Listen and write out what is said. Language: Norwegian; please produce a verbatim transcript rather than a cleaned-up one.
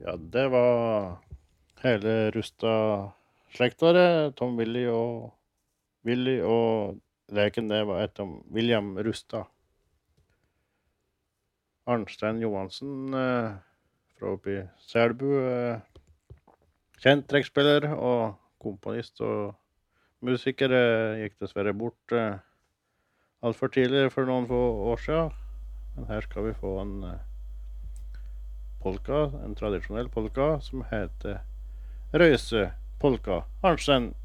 Ja, det var hele Rustad-slekta, det. Tom Willy og Willy og leken det var etter William Rustad. Arnstein Johansen eh, fra oppe i Selbu, eh, kjent trekkspiller og komponist og musiker, eh, gikk dessverre bort eh, alt for tidlig for noen få år siden. Men her skal vi få en eh, polka, en tradisjonell polka, som heter Røyse polka. Arnstein